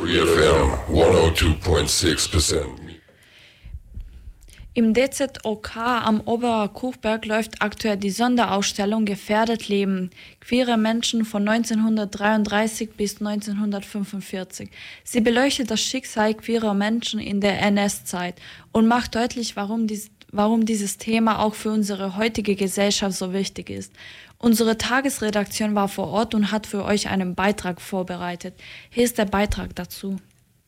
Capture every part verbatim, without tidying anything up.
Free F M hundertzwei Komma sechs Prozent. Im D Z O K am Oberer Kuchberg läuft aktuell die Sonderausstellung Gefährdet Leben. Queere Menschen von neunzehnhundertdreiunddreißig bis neunzehnhundertfünfundvierzig. Sie beleuchtet das Schicksal queerer Menschen in der N S-Zeit und macht deutlich, warum, dies, warum dieses Thema auch für unsere heutige Gesellschaft so wichtig ist. Unsere Tagesredaktion war vor Ort und hat für euch einen Beitrag vorbereitet. Hier ist der Beitrag dazu.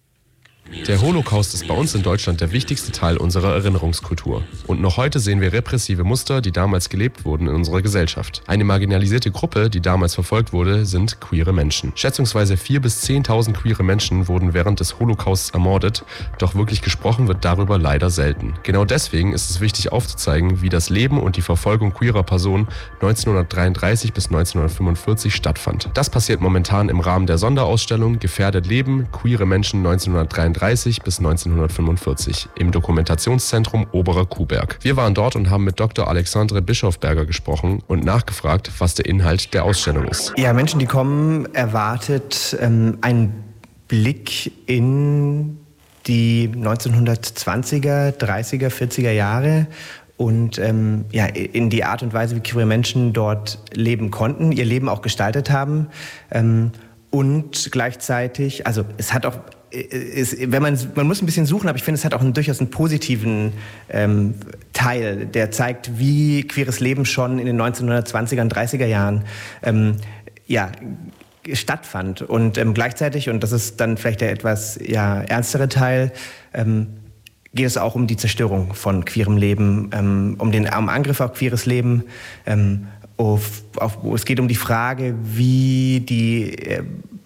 Der Holocaust ist bei uns in Deutschland der wichtigste Teil unserer Erinnerungskultur. Und noch heute sehen wir repressive Muster, die damals gelebt wurden in unserer Gesellschaft. Eine marginalisierte Gruppe, die damals verfolgt wurde, sind queere Menschen. Schätzungsweise viertausend bis zehntausend queere Menschen wurden während des Holocausts ermordet, doch wirklich gesprochen wird darüber leider selten. Genau deswegen ist es wichtig aufzuzeigen, wie das Leben und die Verfolgung queerer Personen neunzehnhundertdreiunddreißig bis neunzehnhundertfünfundvierzig stattfand. Das passiert momentan im Rahmen der Sonderausstellung Gefährdet Leben, queere Menschen neunzehnhundertdreiunddreißig bis neunzehnhundertfünfundvierzig im Dokumentationszentrum Oberer Kuhberg. Wir waren dort und haben mit Doktor Alexandre Bischofberger gesprochen und nachgefragt, was der Inhalt der Ausstellung ist. Ja, Menschen, die kommen, erwartet ähm, ein Blick in die neunzehnhundertzwanziger, dreißiger, vierziger Jahre und ähm, ja, in die Art und Weise, wie queere Menschen dort leben konnten, ihr Leben auch gestaltet haben ähm, und gleichzeitig, also es hat auch Ist, wenn man, man muss ein bisschen suchen, aber ich finde, es hat auch einen durchaus einen positiven ähm, Teil, der zeigt, wie queeres Leben schon in den neunzehnhundertzwanziger und dreißiger Jahren ähm, ja, stattfand. Und ähm, gleichzeitig, und das ist dann vielleicht der etwas ja, ernstere Teil, ähm, geht es auch um die Zerstörung von queerem Leben, ähm, um den um Angriff auf queeres Leben. Ähm, auf, auf, es geht um die Frage, wie die äh,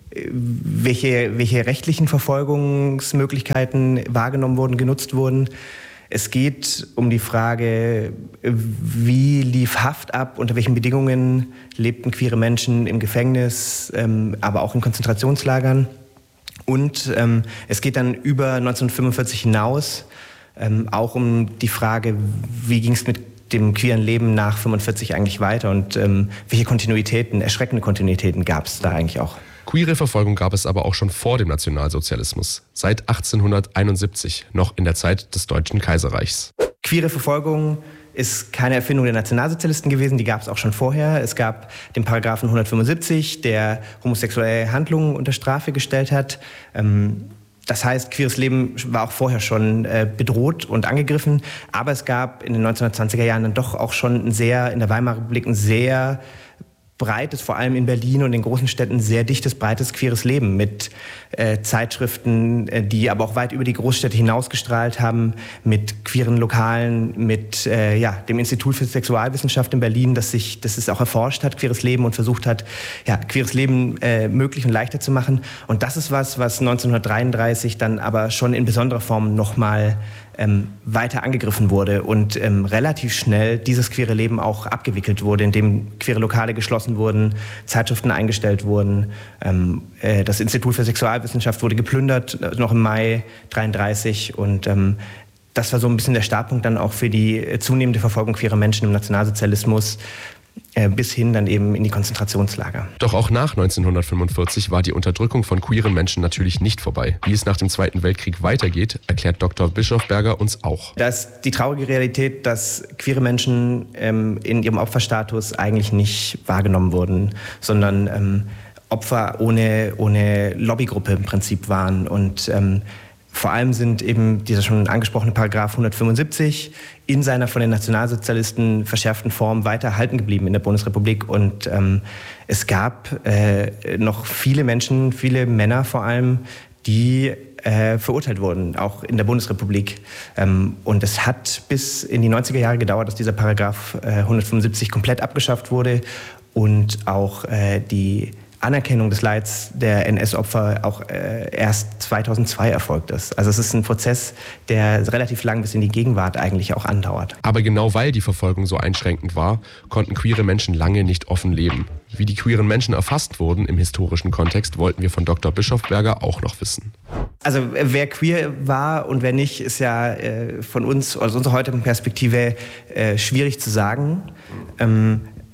Welche, welche rechtlichen Verfolgungsmöglichkeiten wahrgenommen wurden, genutzt wurden. Es geht um die Frage, wie lief Haft ab, unter welchen Bedingungen lebten queere Menschen im Gefängnis, ähm, aber auch in Konzentrationslagern. Und ähm, es geht dann über neunzehnhundertfünfundvierzig hinaus ähm, auch um die Frage, wie ging es mit dem queeren Leben nach fünfundvierzig eigentlich weiter und ähm, welche Kontinuitäten, erschreckende Kontinuitäten gab es da eigentlich auch. Queere Verfolgung gab es aber auch schon vor dem Nationalsozialismus, seit achtzehnhunderteinundsiebzig, noch in der Zeit des Deutschen Kaiserreichs. Queere Verfolgung ist keine Erfindung der Nationalsozialisten gewesen, die gab es auch schon vorher. Es gab den Paragraphen hundertfünfundsiebzig, der homosexuelle Handlungen unter Strafe gestellt hat. Das heißt, queeres Leben war auch vorher schon bedroht und angegriffen, aber es gab in den neunzehnhundertzwanziger Jahren dann doch auch schon ein sehr, in der Weimarer Republik ein sehr breites, vor allem in Berlin und in großen Städten, sehr dichtes, breites queeres Leben mit äh, Zeitschriften, äh, die aber auch weit über die Großstädte hinausgestrahlt haben, mit queeren Lokalen, mit äh, ja, dem Institut für Sexualwissenschaft in Berlin, das sich, das es auch erforscht hat, queeres Leben und versucht hat, ja, queeres Leben äh, möglich und leichter zu machen. Und das ist was, was neunzehnhundertdreiunddreißig dann aber schon in besonderer Form nochmal Ähm, weiter angegriffen wurde und ähm, relativ schnell dieses queere Leben auch abgewickelt wurde, indem queere Lokale geschlossen wurden, Zeitschriften eingestellt wurden. Ähm, äh, das Institut für Sexualwissenschaft wurde geplündert, äh, noch im Mai dreiunddreißig und ähm, das war so ein bisschen der Startpunkt dann auch für die äh, zunehmende Verfolgung queerer Menschen im Nationalsozialismus, äh, bis hin dann eben in die Konzentrationslager. Doch auch nach neunzehnhundertfünfundvierzig war die Unterdrückung von queeren Menschen natürlich nicht vorbei. Wie es nach dem Zweiten Weltkrieg weitergeht, erklärt Doktor Bischofberger uns auch. Das ist die traurige Realität, dass queere Menschen ähm, in ihrem Opferstatus eigentlich nicht wahrgenommen wurden, sondern ähm, Opfer ohne, ohne Lobbygruppe im Prinzip waren. Und ähm, vor allem sind eben dieser schon angesprochene Paragraph hundertfünfundsiebzig in seiner von den Nationalsozialisten verschärften Form weiter erhalten geblieben in der Bundesrepublik. Und ähm, es gab äh, noch viele Menschen, viele Männer vor allem, die äh, verurteilt wurden, auch in der Bundesrepublik. Ähm, und es hat bis in die neunziger Jahre gedauert, dass dieser Paragraph äh, hundertfünfundsiebzig komplett abgeschafft wurde und auch äh, die Anerkennung des Leids der N S-Opfer auch äh, erst zweitausendzwei erfolgt ist. Also es ist ein Prozess, der relativ lang bis in die Gegenwart eigentlich auch andauert. Aber genau weil die Verfolgung so einschränkend war, konnten queere Menschen lange nicht offen leben. Wie die queeren Menschen erfasst wurden im historischen Kontext, wollten wir von Doktor Bischofberger auch noch wissen. Also wer queer war und wer nicht, ist ja äh, von uns, aus unserer heutigen Perspektive, äh, schwierig zu sagen. Ähm,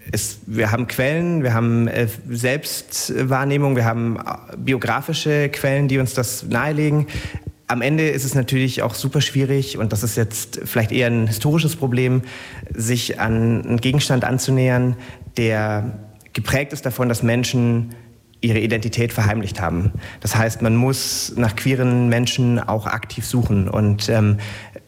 es, wir haben Quellen, wir haben äh, Selbstwahrnehmung, wir haben biografische Quellen, die uns das nahelegen. Am Ende ist es natürlich auch super schwierig, und das ist jetzt vielleicht eher ein historisches Problem, sich an einen Gegenstand anzunähern, der geprägt ist davon, dass Menschen ihre Identität verheimlicht haben. Das heißt, man muss nach queeren Menschen auch aktiv suchen. Und ähm,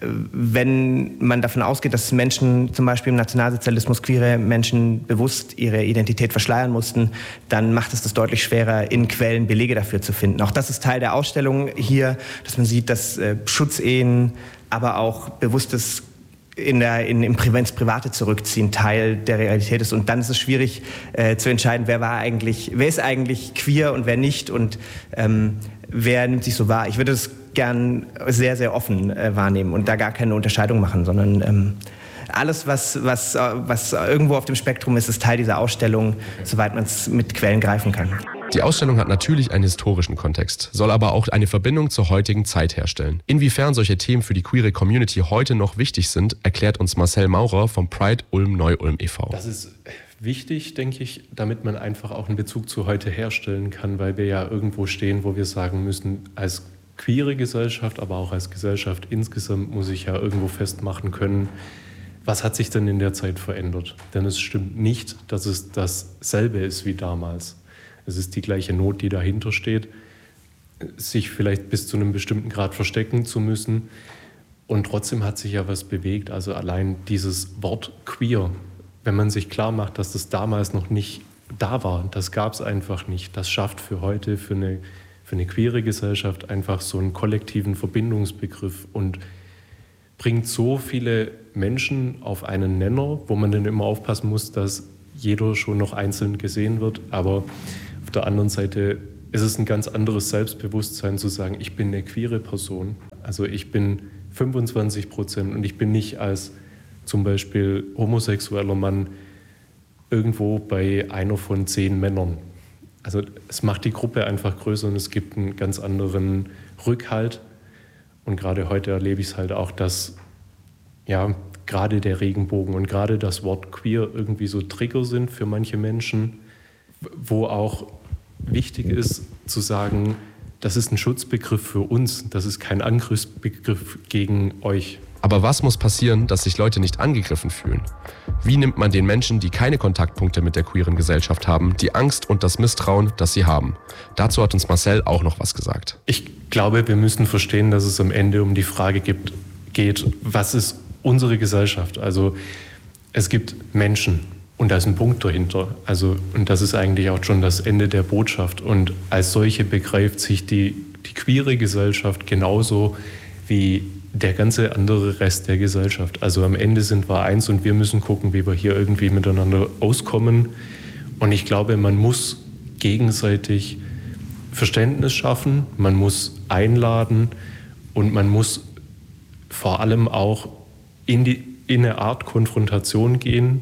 wenn man davon ausgeht, dass Menschen zum Beispiel im Nationalsozialismus, queere Menschen bewusst ihre Identität verschleiern mussten, dann macht es das deutlich schwerer, in Quellen Belege dafür zu finden. Auch das ist Teil der Ausstellung hier, dass man sieht, dass äh, Schutzehen, aber auch bewusstes in der, in, im Pri- ins Private zurückziehen Teil der Realität ist. Und dann ist es schwierig äh, zu entscheiden, wer war eigentlich, wer ist eigentlich queer und wer nicht, und ähm, wer nimmt sich so wahr. Ich würde es gern sehr, sehr offen äh, wahrnehmen und da gar keine Unterscheidung machen, sondern ähm, alles, was, was, was irgendwo auf dem Spektrum ist, ist Teil dieser Ausstellung, soweit man es mit Quellen greifen kann. Die Ausstellung hat natürlich einen historischen Kontext, soll aber auch eine Verbindung zur heutigen Zeit herstellen. Inwiefern solche Themen für die queere Community heute noch wichtig sind, erklärt uns Marcel Maurer vom Pride Ulm Neu-Ulm e V Das ist wichtig, denke ich, damit man einfach auch einen Bezug zu heute herstellen kann, weil wir ja irgendwo stehen, wo wir sagen müssen, als queere Gesellschaft, aber auch als Gesellschaft insgesamt muss ich ja irgendwo festmachen können, was hat sich denn in der Zeit verändert? Denn es stimmt nicht, dass es dasselbe ist wie damals. Es ist die gleiche Not, die dahinter steht, sich vielleicht bis zu einem bestimmten Grad verstecken zu müssen. Und trotzdem hat sich ja was bewegt. Also allein dieses Wort queer, wenn man sich klar macht, dass das damals noch nicht da war, das gab es einfach nicht. Das schafft für heute, für eine, für eine queere Gesellschaft einfach so einen kollektiven Verbindungsbegriff und bringt so viele Menschen auf einen Nenner, wo man dann immer aufpassen muss, dass jeder schon noch einzeln gesehen wird. Aber auf der anderen Seite ist es ein ganz anderes Selbstbewusstsein zu sagen, ich bin eine queere Person. Also ich bin fünfundzwanzig Prozent und ich bin nicht als zum Beispiel homosexueller Mann irgendwo bei einer von zehn Männern. Also es macht die Gruppe einfach größer und es gibt einen ganz anderen Rückhalt. Und gerade heute erlebe ich es halt auch, dass ja, gerade der Regenbogen und gerade das Wort queer irgendwie so Trigger sind für manche Menschen, wo auch wichtig ist zu sagen, das ist ein Schutzbegriff für uns, das ist kein Angriffsbegriff gegen euch. Aber was muss passieren, dass sich Leute nicht angegriffen fühlen? Wie nimmt man den Menschen, die keine Kontaktpunkte mit der queeren Gesellschaft haben, die Angst und das Misstrauen, das sie haben? Dazu hat uns Marcel auch noch was gesagt. Ich glaube, wir müssen verstehen, dass es am Ende um die Frage gibt, geht, was ist unsere Gesellschaft? Also es gibt Menschen und da ist ein Punkt dahinter. Also, und das ist eigentlich auch schon das Ende der Botschaft. Und als solche begreift sich die, die queere Gesellschaft genauso wie der ganze andere Rest der Gesellschaft. Also am Ende sind wir eins und wir müssen gucken, wie wir hier irgendwie miteinander auskommen. Und ich glaube, man muss gegenseitig Verständnis schaffen, man muss einladen und man muss vor allem auch in, die, in eine Art Konfrontation gehen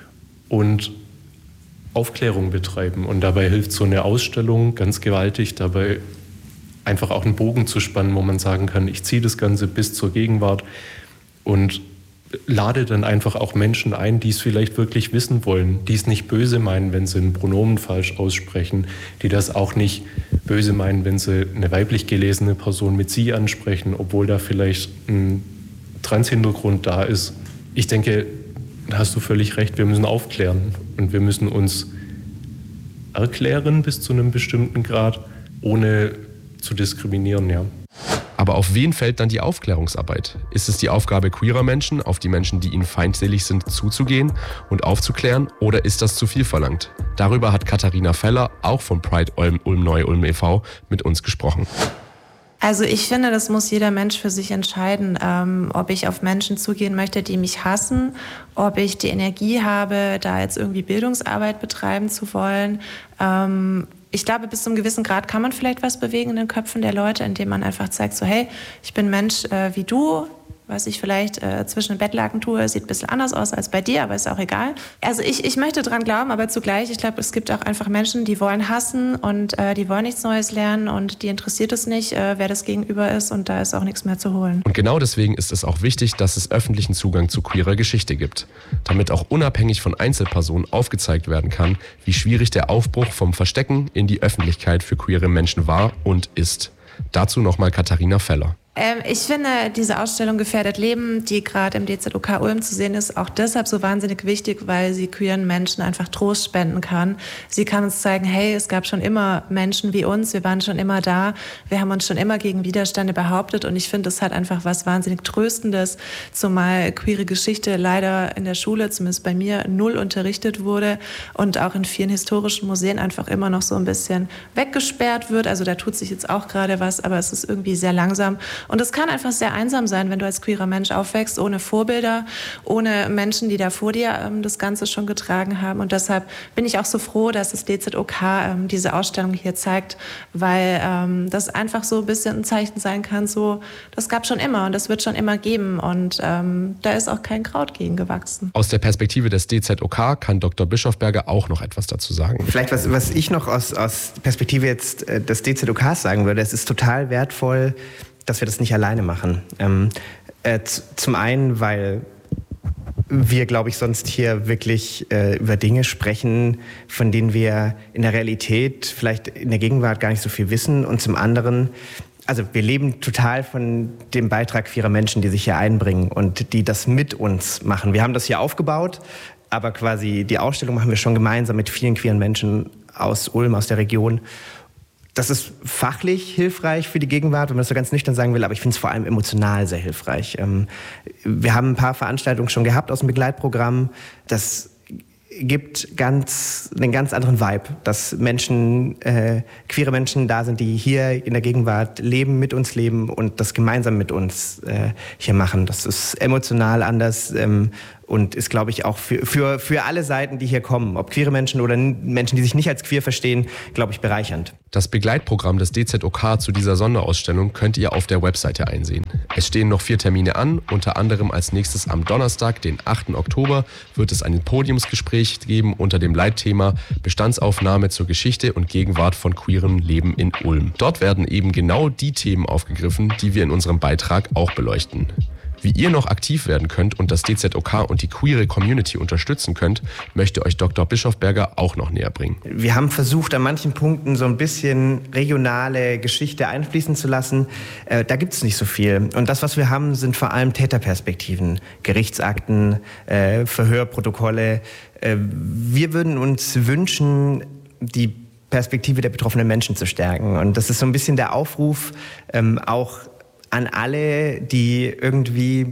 und Aufklärung betreiben. Und dabei hilft so eine Ausstellung ganz gewaltig, dabei einfach auch einen Bogen zu spannen, wo man sagen kann, ich ziehe das Ganze bis zur Gegenwart und lade dann einfach auch Menschen ein, die es vielleicht wirklich wissen wollen, die es nicht böse meinen, wenn sie ein Pronomen falsch aussprechen, die das auch nicht böse meinen, wenn sie eine weiblich gelesene Person mit sie ansprechen, obwohl da vielleicht ein Transhintergrund da ist. Ich denke, da hast du völlig recht, wir müssen aufklären und wir müssen uns erklären bis zu einem bestimmten Grad, ohne zu diskriminieren, ja. Aber auf wen fällt dann die Aufklärungsarbeit? Ist es die Aufgabe queerer Menschen, auf die Menschen, die ihnen feindselig sind, zuzugehen und aufzuklären? Oder ist das zu viel verlangt? Darüber hat Katharina Feller, auch vom Pride Ulm, Ulm Neu-Ulm e V, mit uns gesprochen. Also ich finde, das muss jeder Mensch für sich entscheiden, ähm, ob ich auf Menschen zugehen möchte, die mich hassen, ob ich die Energie habe, da jetzt irgendwie Bildungsarbeit betreiben zu wollen. Ähm, Ich glaube, bis zu einem gewissen Grad kann man vielleicht was bewegen in den Köpfen der Leute, indem man einfach zeigt, so hey, ich bin Mensch äh, wie du, was ich vielleicht äh, zwischen den Bettlaken tue, sieht ein bisschen anders aus als bei dir, aber ist auch egal. Also ich, ich möchte dran glauben, aber zugleich, ich glaube, es gibt auch einfach Menschen, die wollen hassen und äh, die wollen nichts Neues lernen und die interessiert es nicht, äh, wer das Gegenüber ist und da ist auch nichts mehr zu holen. Und genau deswegen ist es auch wichtig, dass es öffentlichen Zugang zu queerer Geschichte gibt, damit auch unabhängig von Einzelpersonen aufgezeigt werden kann, wie schwierig der Aufbruch vom Verstecken in die Öffentlichkeit für queere Menschen war und ist. Dazu nochmal Katharina Feller. Ähm, ich finde, diese Ausstellung Gefährdet Leben, die gerade im D Z O K Ulm zu sehen ist, auch deshalb so wahnsinnig wichtig, weil sie queeren Menschen einfach Trost spenden kann. Sie kann uns zeigen, hey, es gab schon immer Menschen wie uns, wir waren schon immer da, wir haben uns schon immer gegen Widerstände behauptet und ich finde, das hat einfach was wahnsinnig Tröstendes, zumal queere Geschichte leider in der Schule, zumindest bei mir, null unterrichtet wurde und auch in vielen historischen Museen einfach immer noch so ein bisschen weggesperrt wird. Also da tut sich jetzt auch gerade was, aber es ist irgendwie sehr langsam. Und es kann einfach sehr einsam sein, wenn du als queerer Mensch aufwächst, ohne Vorbilder, ohne Menschen, die da vor dir ähm, das Ganze schon getragen haben. Und deshalb bin ich auch so froh, dass das D Z O K ähm, diese Ausstellung hier zeigt, weil ähm, das einfach so ein bisschen ein Zeichen sein kann, so, das gab schon immer und das wird schon immer geben. Und ähm, da ist auch kein Kraut gegen gewachsen. Aus der Perspektive des D Z O K kann Doktor Bischofberger auch noch etwas dazu sagen. Vielleicht, was, was ich noch aus, aus Perspektive jetzt äh, des D Z O Ks sagen würde, es ist total wertvoll, dass wir das nicht alleine machen. Ähm, äh, zum einen, weil wir, glaube ich, sonst hier wirklich äh, über Dinge sprechen, von denen wir in der Realität, vielleicht in der Gegenwart gar nicht so viel wissen. Und zum anderen, also wir leben total von dem Beitrag queerer Menschen, die sich hier einbringen und die das mit uns machen. Wir haben das hier aufgebaut, aber quasi die Ausstellung machen wir schon gemeinsam mit vielen queeren Menschen aus Ulm, aus der Region. Das ist fachlich hilfreich für die Gegenwart, wenn man das so ganz nüchtern sagen will, aber ich finde es vor allem emotional sehr hilfreich. Wir haben ein paar Veranstaltungen schon gehabt aus dem Begleitprogramm. Das gibt ganz, einen ganz anderen Vibe, dass Menschen, äh, queere Menschen da sind, die hier in der Gegenwart leben, mit uns leben und das gemeinsam mit uns äh, hier machen. Das ist emotional anders ähm, und ist, glaube ich, auch für, für, für alle Seiten, die hier kommen, ob queere Menschen oder Menschen, die sich nicht als queer verstehen, glaube ich, bereichernd. Das Begleitprogramm des D Z O K zu dieser Sonderausstellung könnt ihr auf der Webseite einsehen. Es stehen noch vier Termine an, unter anderem als nächstes am Donnerstag, den achten Oktober, wird es ein Podiumsgespräch geben unter dem Leitthema Bestandsaufnahme zur Geschichte und Gegenwart von queerem Leben in Ulm. Dort werden eben genau die Themen aufgegriffen, die wir in unserem Beitrag auch beleuchten. Wie ihr noch aktiv werden könnt und das D Z O K und die queere Community unterstützen könnt, möchte euch Doktor Bischofberger auch noch näher bringen. Wir haben versucht, an manchen Punkten so ein bisschen regionale Geschichte einfließen zu lassen. Äh, da gibt es nicht so viel. Und das, was wir haben, sind vor allem Täterperspektiven, Gerichtsakten, äh, Verhörprotokolle. Äh, wir würden uns wünschen, die Perspektive der betroffenen Menschen zu stärken. Und das ist so ein bisschen der Aufruf, ähm, auch an alle, die irgendwie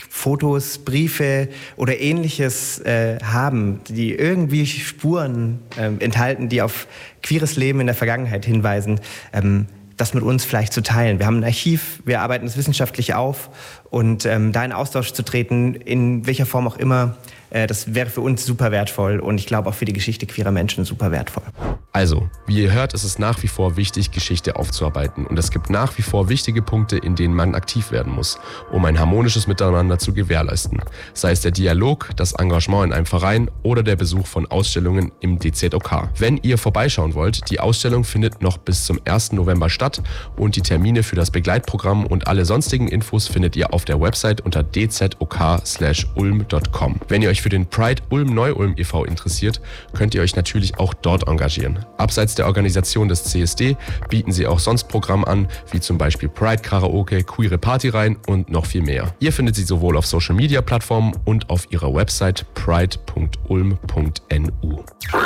Fotos, Briefe oder Ähnliches äh, haben, die irgendwie Spuren äh, enthalten, die auf queeres Leben in der Vergangenheit hinweisen, ähm, das mit uns vielleicht zu teilen. Wir haben ein Archiv, wir arbeiten es wissenschaftlich auf und ähm, da in Austausch zu treten, in welcher Form auch immer, äh, das wäre für uns super wertvoll und ich glaube auch für die Geschichte queerer Menschen super wertvoll. Also, wie ihr hört, ist es nach wie vor wichtig, Geschichte aufzuarbeiten und es gibt nach wie vor wichtige Punkte, in denen man aktiv werden muss, um ein harmonisches Miteinander zu gewährleisten. Sei es der Dialog, das Engagement in einem Verein oder der Besuch von Ausstellungen im D Z O K. Wenn ihr vorbeischauen wollt, die Ausstellung findet noch bis zum ersten November statt und die Termine für das Begleitprogramm und alle sonstigen Infos findet ihr auf der Website unter d z o k slash ulm punkt com. Wenn ihr euch für den Pride Ulm Neu-Ulm e V interessiert, könnt ihr euch natürlich auch dort engagieren. Abseits der Organisation des C S D bieten sie auch sonst Programme an, wie zum Beispiel Pride Karaoke, queere Partyreihen und noch viel mehr. Ihr findet sie sowohl auf Social Media Plattformen und auf ihrer Website pride punkt ulm punkt n u.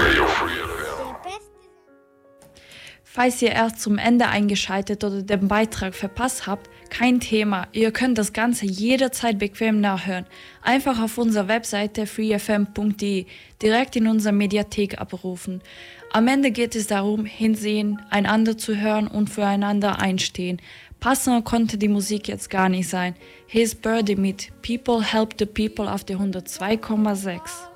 Falls ihr erst zum Ende eingeschaltet oder den Beitrag verpasst habt, kein Thema. Ihr könnt das Ganze jederzeit bequem nachhören. Einfach auf unserer Webseite free f m punkt d e direkt in unserer Mediathek abrufen. Am Ende geht es darum, hinsehen, einander zu hören und füreinander einstehen. Passender konnte die Musik jetzt gar nicht sein. Hier ist Birdie mit People Help the People auf der hundertzwei Komma sechs.